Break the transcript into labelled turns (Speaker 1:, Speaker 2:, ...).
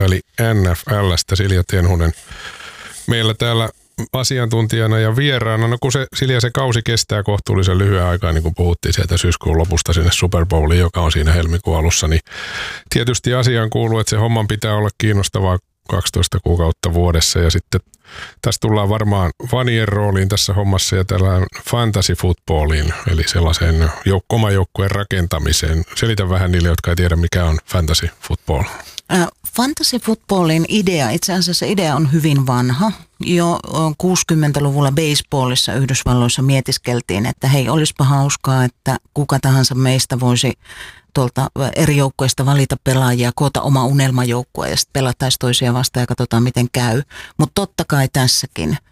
Speaker 1: eli NFL:stä Silja Tenhunen meillä täällä asiantuntijana ja vieraana. No kun Silja, se kausi kestää kohtuullisen lyhyen aikaa, niin kuin puhuttiin sieltä syyskuun lopusta sinne Super Bowliin, joka on siinä helmikuun alussa, niin tietysti asiaan kuuluu, että se homman pitää olla kiinnostavaa 12 kuukautta vuodessa ja sitten tässä tullaan varmaan fanien rooliin tässä hommassa ja tällä fantasy footballiin, eli sellaiseen oman joukkueen rakentamiseen. Selitä vähän niille, jotka ei tiedä, mikä on fantasy football.
Speaker 2: Fantasy footballin idea, itse asiassa idea on hyvin vanha. Jo 60-luvulla baseballissa Yhdysvalloissa mietiskeltiin, että hei, olisipa hauskaa, että kuka tahansa meistä voisi tuolta eri joukkueista valita pelaajia, koota oma unelmajoukkue ja sitten pelattaisiin toisia vastaan ja katsotaan miten käy. Mutta totta kai tässäkin